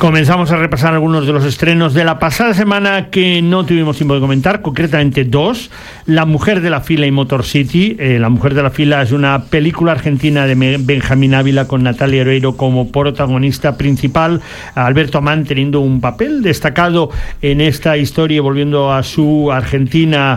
Comenzamos a repasar algunos de los estrenos de la pasada semana que no tuvimos tiempo de comentar, concretamente dos. La mujer de la fila y Motor City. La mujer de la fila es una película argentina de Benjamín Ávila con Natalia Oreiro como protagonista principal, Alberto Amán teniendo un papel destacado en esta historia, volviendo a su Argentina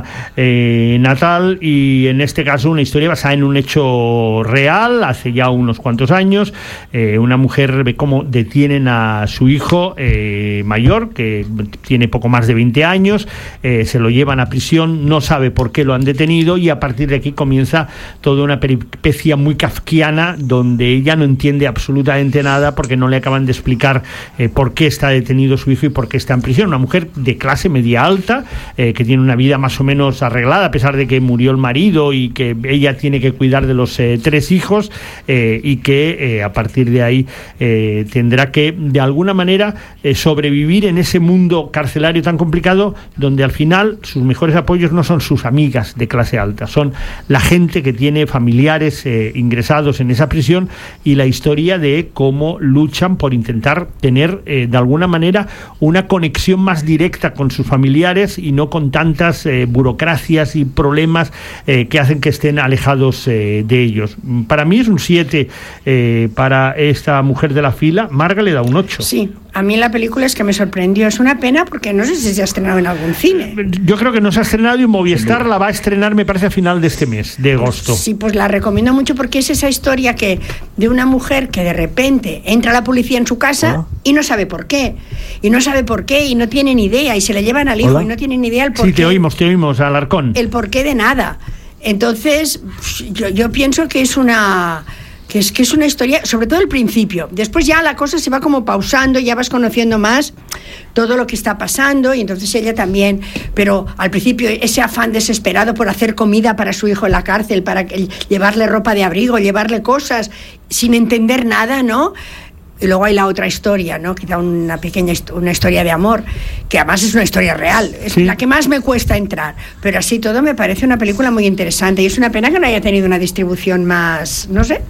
natal, y en este caso una historia basada en un hecho real, hace ya unos cuantos años. Una mujer ve cómo detienen a su hijo mayor, que tiene poco más de 20 años, se lo llevan a prisión, no sabe por qué lo han detenido, y a partir de aquí comienza toda una peripecia muy kafkiana, donde ella no entiende absolutamente nada, porque no le acaban de explicar por qué está detenido su hijo y por qué está en prisión. Una mujer de clase media alta, que tiene una vida más o menos arreglada, a pesar de que murió el marido y que ella tiene que cuidar de los 3 hijos, y que a partir de ahí tendrá que de alguna manera sobrevivir en ese mundo carcelario tan complicado, donde al final sus mejores apoyos no son sus amigas de clase alta, son la gente que tiene familiares ingresados en esa prisión, y la historia de cómo luchan por intentar tener de alguna manera una conexión más directa con sus familiares y no con tantas burocracias y problemas que hacen que estén alejados de ellos. Para mí es un 7 para esta mujer de la fila. Marga le da un 8. Sí, a mí la película es que me sorprendió. Es una pena porque no sé si se ha estrenado en algún cine. Yo creo que no se ha estrenado, y Movistar la va a estrenar, me parece, a final de este mes, de agosto. Sí, pues la recomiendo mucho, porque es esa historia que de una mujer que de repente entra la policía en su casa y no sabe por qué. Y no sabe por qué y no tiene ni idea, y se le llevan al hijo y no tiene ni idea el por qué. Sí, te oímos, Alarcón. El porqué de nada. Entonces, yo pienso que es una... Que es una historia, sobre todo el principio. Después ya la cosa se va como pausando, ya vas conociendo más todo lo que está pasando, y entonces ella también, pero al principio ese afán desesperado por hacer comida para su hijo en la cárcel, para llevarle ropa de abrigo, llevarle cosas, sin entender nada, ¿no? Y luego hay la otra historia, ¿no? Quizá una historia de amor, que además es una historia real, es la que más me cuesta entrar, pero así todo me parece una película muy interesante, y es una pena que no haya tenido una distribución más, no sé.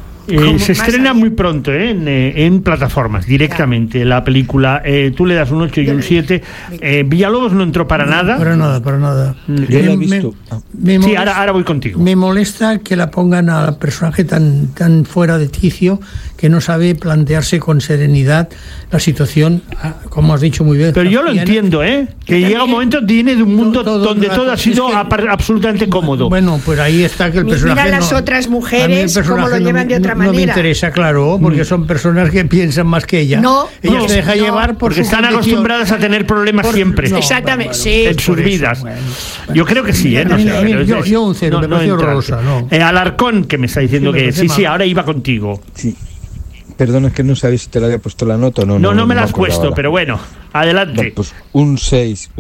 Se estrena muy pronto en plataformas directamente la película. Tú le das un 8 y un 7. Villalobos no entró para nada. Para nada. Yo la he visto. Sí, ahora voy contigo. Me molesta que la pongan al personaje tan fuera de quicio, que no sabe plantearse con serenidad la situación, como has dicho muy bien. Pero yo lo entiendo, que llega un momento, viene de un mundo donde todo ha sido absolutamente cómodo. Bueno, pues ahí está que el personaje... Mira las otras mujeres, cómo lo llevan de otra manera. No me interesa, claro, porque son personas que piensan más que ella. Ella se deja llevar porque están acostumbradas a tener problemas siempre. Exactamente, sí. En sus vidas. Yo creo que sí, no sé. Yo un 0, me pareció horrorosa. Alarcón, que me está diciendo que sí, ahora iba contigo. Sí. Perdona, es que no sabéis si te la había puesto la nota o no. No me la has puesto, ahora. Pero bueno, adelante. Bueno, pues un 6.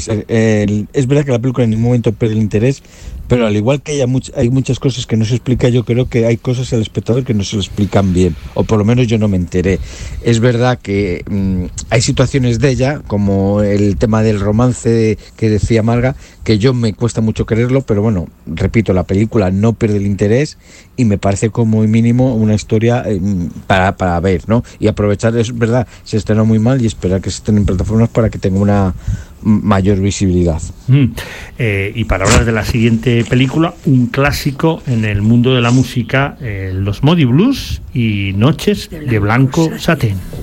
Es verdad que la película en ningún momento pierde el interés, pero al igual que hay muchas cosas que no se explica, yo creo que hay cosas al espectador que no se lo explican bien, o por lo menos yo no me enteré. Es verdad que hay situaciones de ella, como el tema del romance que decía Marga, que yo me cuesta mucho creerlo, pero bueno, repito, la película no pierde el interés y me parece como mínimo una historia para ver, ¿no? Y aprovechar, es verdad, se estrenó muy mal, y esperar que se estén en plataformas para que tenga una mayor visibilidad. Y para hablar de la siguiente película, un clásico en el mundo de la música, los Moody Blues y Noches de Blanco Satén.